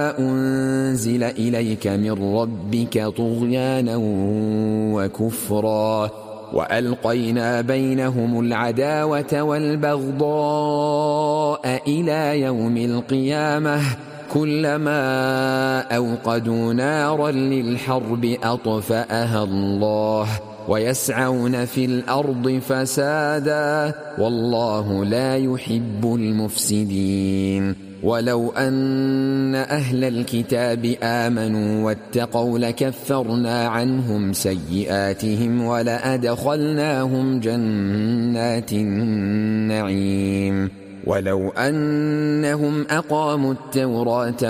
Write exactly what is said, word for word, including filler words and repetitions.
أنزل إليك من ربك طغيانا وكفرا وألقينا بينهم العداوة والبغضاء إلى يوم القيامة كلما أوقدوا نارا للحرب أطفأها الله ويسعون في الأرض فسادا والله لا يحب المفسدين. ولو أن أهل الكتاب آمنوا واتقوا لكفرنا عنهم سيئاتهم ولأدخلناهم جنات النعيم ولو أنهم أقاموا التوراة